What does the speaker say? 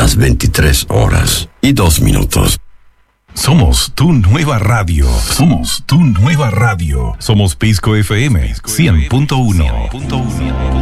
las 23:02. Somos tu nueva radio. Somos tu nueva radio. Somos Pisco FM 100.1.